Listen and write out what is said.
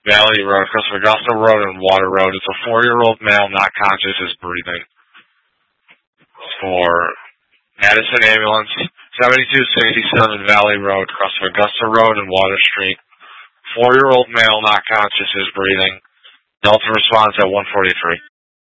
Valley Road, across Augusta Road and Water Road. It's a 4-year-old male not conscious, is breathing. For Madison Ambulance, 7267 Valley Road, across Augusta Road and Water Street. 4-year-old male not conscious, is breathing. Delta response at 143.